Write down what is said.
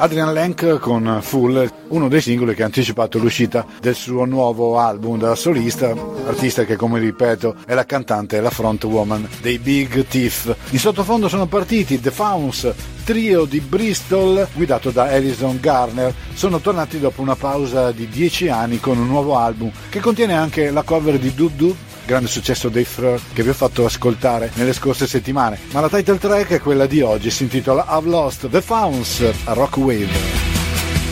Adrian Lenk con Full, uno dei singoli che ha anticipato l'uscita del suo nuovo album da solista, artista che, come ripeto, è la cantante e la frontwoman dei Big Thief. In sottofondo sono partiti The Fauns, trio di Bristol guidato da Alison Garner. Sono tornati dopo una pausa di 10 anni con un nuovo album che contiene anche la cover di Dub Dub, grande successo dei Fleur che vi ho fatto ascoltare nelle scorse settimane, ma la title track è quella di oggi, si intitola I've Lost. The Fauns a Rock Wave.